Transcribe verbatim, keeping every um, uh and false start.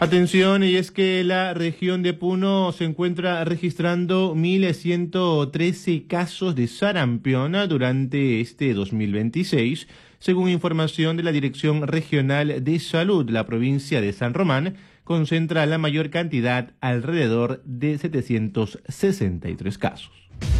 Atención, y es que la región de Puno se encuentra registrando mil ciento trece casos de sarampión durante este dos mil veintiséis, según información de la Dirección Regional de Salud. La provincia de San Román concentra la mayor cantidad, alrededor de setecientos sesenta y tres casos.